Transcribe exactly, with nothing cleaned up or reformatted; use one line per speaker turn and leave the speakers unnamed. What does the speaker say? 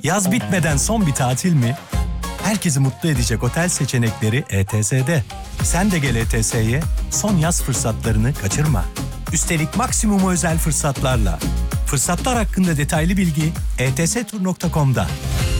Yaz bitmeden son bir tatil mi? Herkesi mutlu edecek otel seçenekleri E T S'de. Sen de gel E T S'ye, son yaz fırsatlarını kaçırma. Üstelik maksimum özel fırsatlarla. Fırsatlar hakkında detaylı bilgi e t s tur nokta com'da.